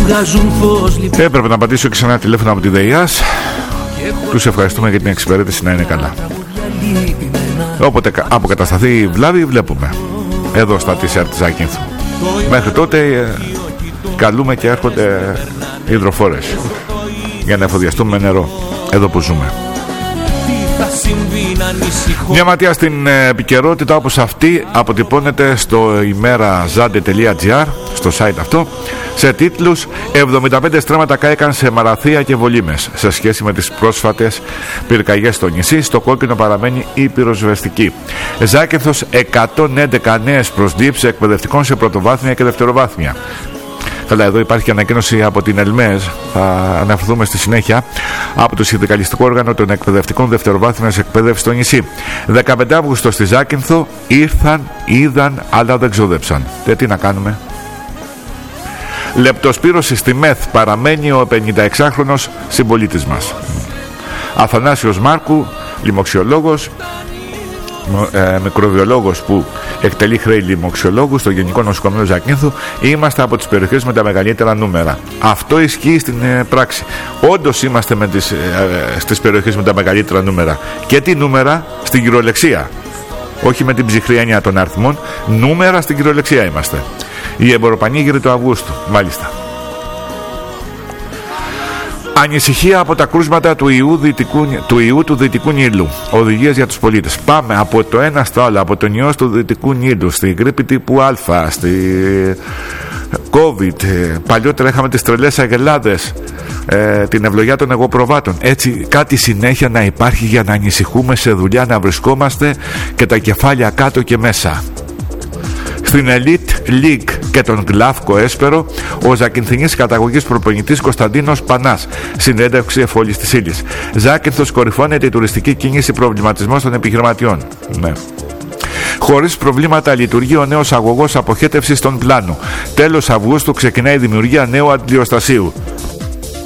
Έπρεπε να πατήσω και σε ένα τηλέφωνο από τη ΔΕΙΑΣ. Τους ευχαριστούμε για την εξυπηρέτηση, να είναι καλά. Όποτε αποκατασταθεί βλάβη βλέπουμε εδώ στα TCR της Ζάκυνθου. Μέχρι τότε καλούμε και έρχονται υδροφόρες για να εφοδιαστούμε με νερό εδώ που ζούμε. Μια ματιά στην επικαιρότητα όπως αυτή αποτυπώνεται στο imerazade.gr, στο site αυτό, σε τίτλους: 75 στρέμματα κάηκαν σε Μαραθία και Βολήμες. Σε σχέση με τις πρόσφατες πυρκαγιές στο νησί, στο κόκκινο παραμένει η πυροσβεστική. Ζάκυνθος, 111 νέες προσλήψεις εκπαιδευτικών σε πρωτοβάθμια και δευτεροβάθμια. Καλά, εδώ υπάρχει και ανακοίνωση από την ΕΛΜΕΖ, θα αναφερθούμε στη συνέχεια, από το συνδικαλιστικό όργανο των εκπαιδευτικών δευτεροβάθμιας εκπαίδευσης στο νησί. 15 Αύγουστο στη Ζάκυνθο ήρθαν, είδαν, αλλά δεν ξόδεψαν. Τι να κάνουμε. Λεπτοσπύρωση στη ΜΕΘ, παραμένει ο 56χρονος συμπολίτης μας. Αθανάσιος Μάρκου, λοιμοξιολόγος, μικροβιολόγος που εκτελεί χρέη λοιμοξιολόγου στο Γενικό Νοσοκομείο Ζακύνθου. Είμαστε από τις περιοχές με τα μεγαλύτερα νούμερα. Αυτό ισχύει στην πράξη. Όντως είμαστε στις περιοχές με τα μεγαλύτερα νούμερα. Και τι νούμερα? Στην κυριολεξία. Όχι με την ψυχρή έννοια των αριθμών. Νούμερα στην κυριολεξία είμαστε. Η εμποροπανήγυρη του Αυγούστου, μάλιστα. Ανησυχία από τα κρούσματα του ιού του Δυτικού Νείλου. Οδηγίες για τους πολίτες. Πάμε από το ένα στο άλλο, από τον ιό του Δυτικού Νείλου, στη γρίπη τύπου Α, στη COVID. Παλιότερα είχαμε τις τρελές αγελάδες, την ευλογιά των εγωπροβάτων. Έτσι κάτι συνέχεια να υπάρχει για να ανησυχούμε, σε δουλειά να βρισκόμαστε και τα κεφάλια κάτω και μέσα. Στην Elite League και τον Γλαύκο Έσπερο, ο Ζακυνθινής καταγωγής προπονητής Κωνσταντίνος Πανάς. Συνέντευξη εφόλης της ύλης. Ζάκυνθος, κορυφώνεται η τουριστική κίνηση, προβληματισμός των επιχειρηματιών. Ναι. Χωρίς προβλήματα λειτουργεί ο νέος αγωγός αποχέτευσης των Πλάνου. Τέλος Αυγούστου ξεκινάει η δημιουργία νέου αντιλιοστασίου.